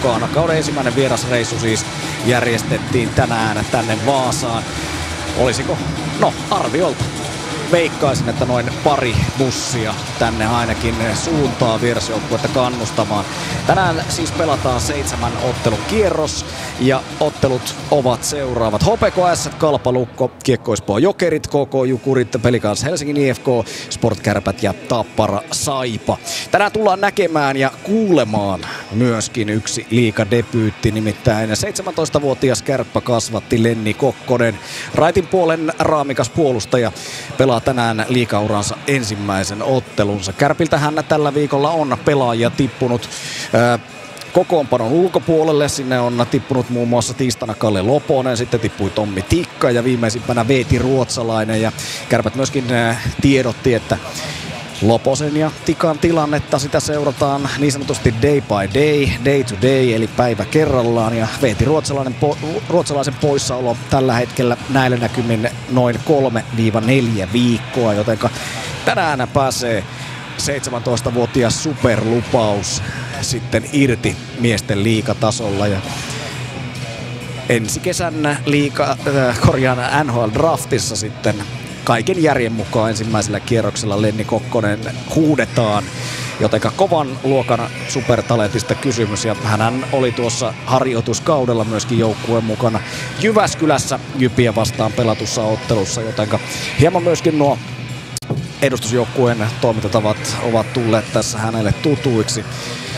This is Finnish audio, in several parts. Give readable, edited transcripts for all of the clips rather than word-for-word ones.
mukaan. Kauden ensimmäinen vierasreissu siis järjestettiin tänään tänne Vaasaan. Olisiko? No, arviolta. Veikkaisin, että noin pari bussia tänne ainakin suuntaa vierasjoukkuetta kannustamaan. Tänään siis pelataan 7 ottelun kierros ja ottelut ovat seuraavat. HPK Ässät, Kalpa Lukko, Kiekko Espoo Jokerit, KK Jukurit, Pelikans Helsingin IFK, Sport Kärpät ja Tappara Saipa. Tänään tullaan näkemään ja kuulemaan myöskin yksi liigadebyytti, nimittäin 17-vuotias kärppäkasvatti Lenni Kokkonen. Raitin puolen raamikas puolustaja pelaa tänään liigauransa ensimmäisen ottelunsa. Kärpiltä hän tällä viikolla on pelaajia tippunut kokoonpanon ulkopuolelle. Sinne on tippunut muun muassa tiistaina Kalle Loponen, sitten tippui Tommi Tikka ja viimeisimpänä Veeti Ruotsalainen. Ja Kärpät myöskin tiedotti, että Loposen ja Tikan tilannetta sitä seurataan niin sanotusti day by day, day to day, eli päivä kerrallaan. Ja Veeti Ruotsalaisen poissaolo tällä hetkellä näillä näkymin noin 3-4 viikkoa, jotenka tänään pääsee 17-vuotias superlupaus sitten irti miesten liigatasolla. Ja ensi kesän NHL-draftissa sitten kaiken järjen mukaan ensimmäisellä kierroksella Lenni Kokkonen huudetaan, jotenka kovan luokan supertalentista kysymys. Ja hän oli tuossa harjoituskaudella myöskin joukkueen mukana Jyväskylässä Jypiä vastaan pelatussa ottelussa, jotenka hieman myöskin nuo edustusjoukkueen toimintatavat ovat tulleet tässä hänelle tutuiksi.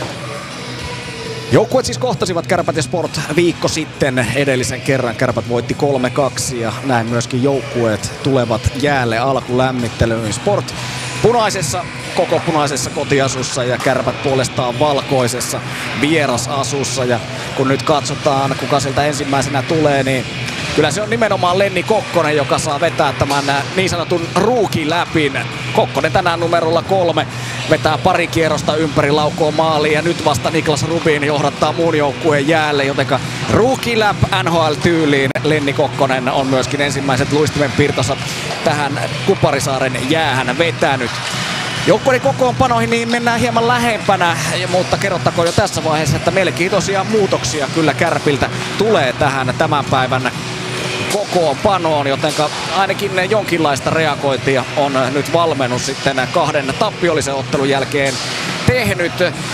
Joukkueet siis kohtasivat Kärpät ja Sport viikko sitten edellisen kerran. Kärpät voitti 3-2 ja näin myöskin joukkueet tulevat jäälle alkulämmittelyyn. Sport punaisessa, koko punaisessa kotiasussa ja Kärpät puolestaan valkoisessa vierasasussa. Ja kun nyt katsotaan, kuka sieltä ensimmäisenä tulee, niin kyllä se on nimenomaan Lenni Kokkonen, joka saa vetää tämän niin sanotun rookie-läpin. Kokkonen tänään numerolla 3 vetää pari kierrosta ympäri, laukoo maaliin ja nyt vasta Niklas Rubin johdattaa muun joukkueen jäälle, jotenka rookie-läp NHL-tyyliin Lenni Kokkonen on myöskin ensimmäiset luistimen piirtonsa tähän Kuparisaaren jäähän vetänyt. Joukkueiden kokoonpanoihin niin mennään hieman lähempänä, mutta kerrottakoon jo tässä vaiheessa, että mielenkiintoisia muutoksia kyllä Kärpiltä tulee tähän tämän päivän kokoonpanoon, jotenka ainakin jonkinlaista reagointia on nyt valmennus sitten 2 tappiollisen ottelun jälkeen tehnyt.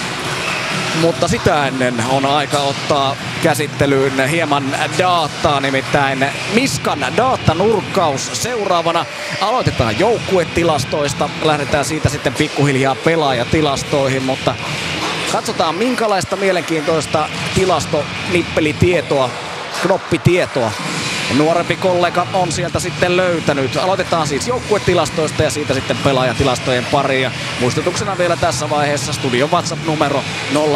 Mutta sitä ennen on aika ottaa käsittelyyn hieman dataa, nimittäin Miskan datanurkkaus seuraavana. Aloitetaan joukkuetilastoista, lähdetään siitä sitten pikkuhiljaa pelaajatilastoihin, mutta katsotaan minkälaista mielenkiintoista tilastonippelitietoa, knoppitietoa nuorempi kollega on sieltä sitten löytänyt. Aloitetaan siis joukkuetilastoista ja siitä sitten pelaajatilastojen pariin. Muistutuksena vielä tässä vaiheessa studion WhatsApp-numero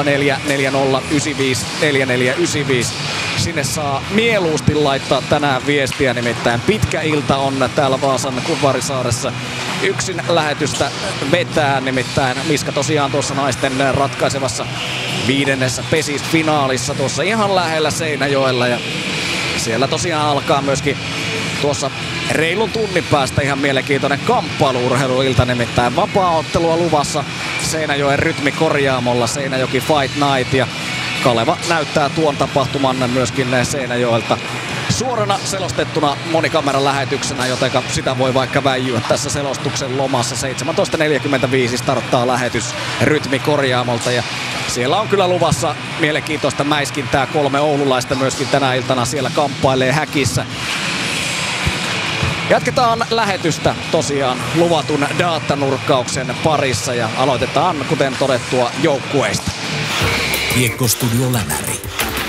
0440954495. Sinne saa mieluusti laittaa tänään viestiä, nimittäin pitkä ilta on täällä Vaasan Kuparisaaressa. Yksin lähetystä vetää, nimittäin Miska tosiaan tuossa naisten ratkaisevassa 5. pesisfinaalissa tuossa ihan lähellä Seinäjoella. Ja siellä tosiaan alkaa myöskin tuossa reilun tunnin päästä ihan mielenkiintoinen kamppailu-urheiluilta, nimittäin vapaa-ottelua luvassa Seinäjoen rytmikorjaamolla, Seinäjoki Fight Night, ja Kaleva näyttää tuon tapahtuman myöskin Seinäjoelta suorana selostettuna monikameran lähetyksenä, jotenka sitä voi vaikka väijyä tässä selostuksen lomassa. 17.45 starttaa lähetys rytmikorjaamolta ja siellä on kyllä luvassa mielenkiintoista mäiskintää. 3 oululaista myöskin tänä iltana siellä kamppailee häkissä. Jatketaan lähetystä tosiaan luvatun datanurkkauksen parissa ja aloitetaan kuten todettua joukkueista. Kiekkostudio Länäri.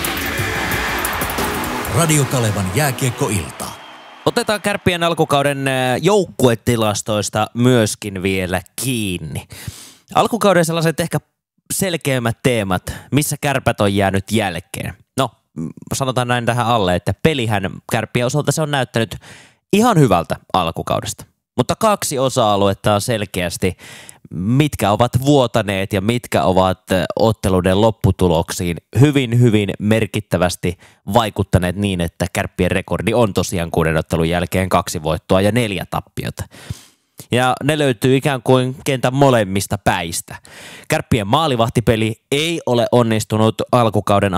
Radio Kalevan jääkiekkoilta. Otetaan Kärppien alkukauden joukkuetilastoista myöskin vielä kiinni. Alkukauden sellaiset ehkä selkeimmät teemat, missä Kärpät on jäänyt jälkeen. No, sanotaan näin tähän alle, että pelihän Kärppien osalta se on näyttänyt ihan hyvältä alkukaudesta. Mutta 2 osa-aluetta on selkeästi, mitkä ovat vuotaneet ja mitkä ovat otteluiden lopputuloksiin hyvin merkittävästi vaikuttaneet niin, että Kärppien rekordi on tosiaan 6 ottelun jälkeen 2 voittoa ja 4 tappiota. Ja ne löytyy ikään kuin kentän molemmista päistä. Kärppien maalivahtipeli ei ole onnistunut alkukauden